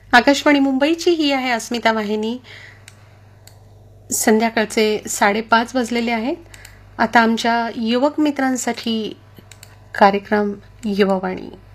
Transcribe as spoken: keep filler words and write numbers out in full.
आकाशवाणी मुंबईची ही आहे अस्मिता वाहिनी. संध्याकाळचे साडेपाच वाजलेले आहेत. आता आमच्या युवक मित्रांसाठी कार्यक्रम युवावाणी.